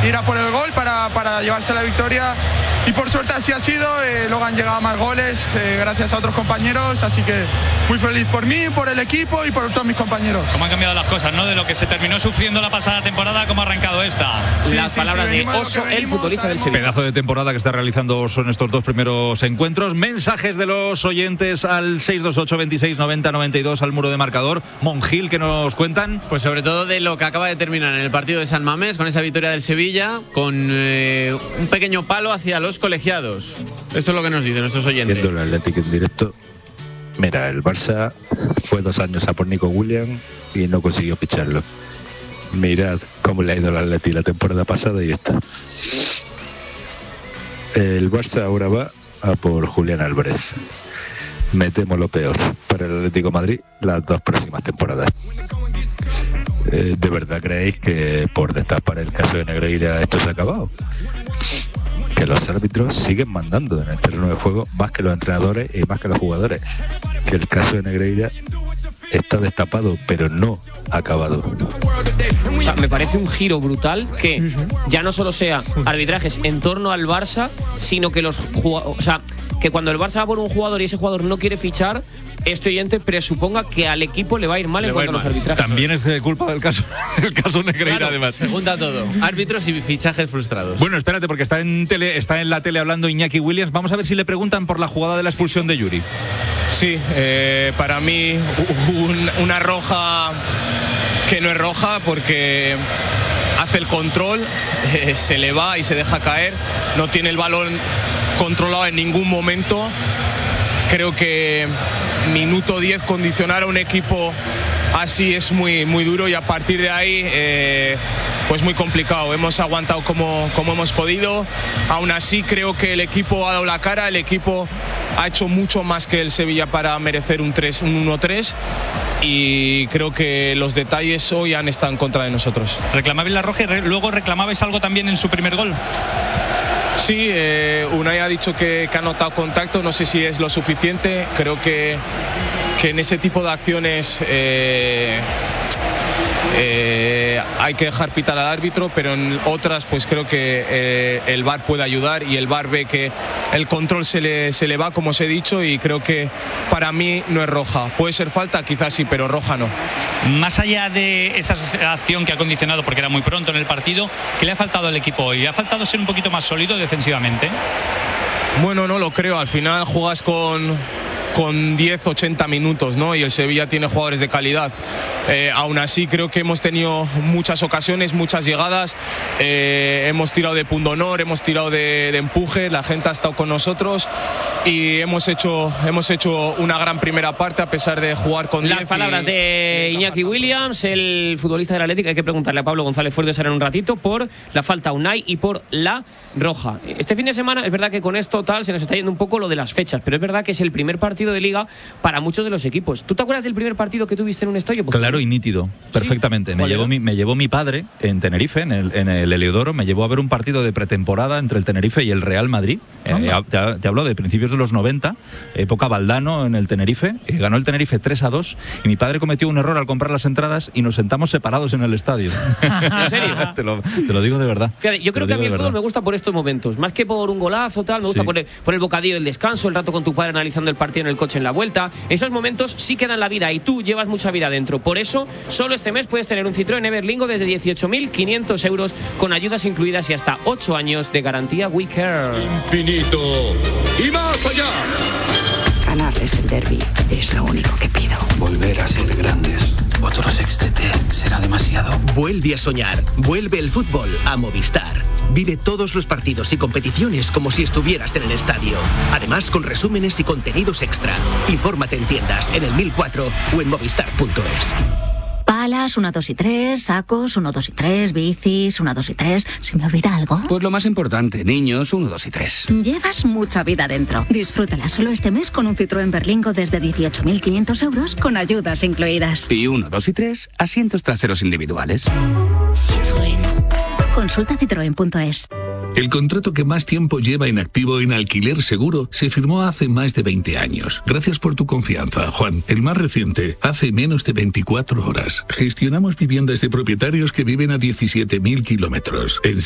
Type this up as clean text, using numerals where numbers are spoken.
ir a por el gol para llevarse la victoria. Y por suerte así ha sido, luego han llegado más goles gracias a otros compañeros, así que muy feliz por mí, por el equipo y por todos mis compañeros. ¿Cómo han cambiado las cosas, no? De lo que se terminó sufriendo la pasada temporada, ¿cómo ha arrancado esta? Las palabras de Oso, el futbolista del Sevilla. Pedazo de temporada que está realizando Oso en estos dos primeros encuentros. Mensajes de los oyentes al 628 26 90 92 al muro de marcador. Monjil, ¿qué nos cuentan? Pues sobre todo de lo que acaba de terminar en el partido de San Mamés, con esa victoria del Sevilla, con un pequeño palo hacia los colegiados. Esto es lo que nos dicen nuestros oyentes. Viendo el Atlético en directo, mira, el Barça fue 2 años a por Nico Williams y no consiguió ficharlo. Mirad cómo le ha ido al Atlético la temporada pasada y esta. El Barça ahora va a por Julián Álvarez. Me temo lo peor para el Atlético de Madrid las 2 próximas temporadas. ¿De verdad creéis que por destapar el caso de Negreira esto se ha acabado? Que los árbitros siguen mandando en el terreno de juego más que los entrenadores y más que los jugadores. Que el caso de Negreira está destapado, pero no acabado. O sea, me parece un giro brutal que ya no solo sea arbitrajes en torno al Barça, sino que los jugadores, o sea, que cuando el Barça va por un jugador y ese jugador no quiere fichar, este oyente presuponga que al equipo le va a ir mal en cuanto a los arbitrajes. También es culpa del caso Negreira, claro, además. Se junta todo. Árbitros y fichajes frustrados. Bueno, espérate, porque está en la tele hablando Iñaki Williams. Vamos a ver si le preguntan por la jugada de la expulsión de Yuri. Sí, para mí una roja que no es roja porque hace el control, se le va y se deja caer, no tiene el balón controlado en ningún momento. Creo que minuto 10 condicionar a un equipo así es muy, muy duro y a partir de ahí pues muy complicado. Hemos aguantado como hemos podido. Aún así creo que el equipo ha dado la cara, el equipo ha hecho mucho más que el Sevilla para merecer un 1-3 y creo que los detalles hoy han estado en contra de nosotros. ¿Reclamabais la roja y luego reclamabais algo también en su primer gol? Sí, Unai ha dicho que ha notado contacto, no sé si es lo suficiente, creo que en ese tipo de acciones hay que dejar pitar al árbitro, pero en otras pues creo que el VAR puede ayudar y el VAR ve que el control se le va, como os he dicho, y creo que para mí no es roja. Puede ser falta, quizás sí, pero roja no. Más allá de esa acción que ha condicionado, porque era muy pronto en el partido, ¿qué le ha faltado al equipo hoy? ¿Ha faltado ser un poquito más sólido defensivamente? Bueno, no lo creo. Al final juegas con 10-80 minutos, ¿no? Y el Sevilla tiene jugadores de calidad. Aún así creo que hemos tenido muchas ocasiones, muchas llegadas, hemos tirado de pundonor, hemos tirado de empuje, la gente ha estado con nosotros y hemos hecho una gran primera parte a pesar de jugar con 10. Las palabras de Iñaki Williams, el futbolista del Atlético. Hay que preguntarle a Pablo González Fuertes en un ratito por la falta a Unai y por la roja. Este fin de semana es verdad que con esto tal se nos está yendo un poco lo de las fechas, pero es verdad que es el primer partido de Liga para muchos de los equipos. ¿Tú te acuerdas del primer partido que tuviste en un estadio? Pues claro y nítido, perfectamente. ¿Sí? Me llevó mi padre en Tenerife, en el Heliodoro, me llevó a ver un partido de pretemporada entre el Tenerife y el Real Madrid. Te hablo de principios de los 90, época Valdano en el Tenerife. Ganó el Tenerife 3-2 y mi padre cometió un error al comprar las entradas y nos sentamos separados en el estadio. ¿En serio? te lo digo de verdad. Fíjate, yo creo que a mí el fútbol me gusta por estos momentos, más que por un golazo tal, me gusta por el bocadillo del descanso, el rato con tu padre analizando el partido en el coche en la vuelta. Esos momentos sí quedan la vida y tú llevas mucha vida dentro. Por eso, solo este mes puedes tener un Citroën Everlingo desde 18.500 euros con ayudas incluidas y hasta 8 años de garantía We Care. Infinito y más allá. Ganarles el derbi es lo único que pido. Volver a ser grandes. Otro sextete será demasiado. Vuelve a soñar. Vuelve el fútbol a Movistar. Vive todos los partidos y competiciones como si estuvieras en el estadio. Además, con resúmenes y contenidos extra. Infórmate en tiendas, en el 1004 o en movistar.es. Palas, 1, 2 y 3, sacos, 1, 2 y 3, bicis, 1, 2 y 3. ¿Se me olvida algo? Pues lo más importante, niños, 1, 2 y 3. Llevas mucha vida dentro. Disfrútala solo este mes con un Citroën Berlingo desde 18.500 euros con ayudas incluidas. Y 1, 2 y 3, asientos traseros individuales. Citroën. Consulta citroen.es. El contrato que más tiempo lleva en activo en Alquiler Seguro se firmó hace más de 20 años. Gracias por tu confianza, Juan. El más reciente, hace menos de 24 horas. Gestionamos viviendas de propietarios que viven a 17.000 kilómetros. En